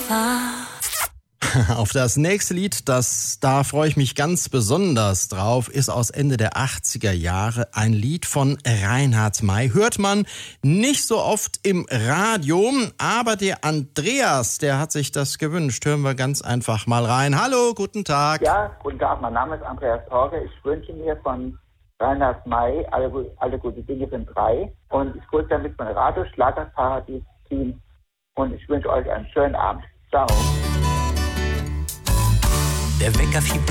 Auf das nächste Lied, da freue ich mich ganz besonders drauf, ist aus Ende der 80er Jahre ein Lied von Reinhard May. Hört man nicht so oft im Radio, aber der Andreas, der hat sich das gewünscht. Hören wir ganz einfach mal rein. Hallo, guten Tag. Ja, guten Tag, mein Name ist Andreas Torge. Ich wünsche mir von Reinhard May alle gute Dinge sind 3. Und ich grüße damit mein Radio Schlagerparadies-Team. Und ich wünsche euch einen schönen Abend. Ciao. Der Wecker fiebt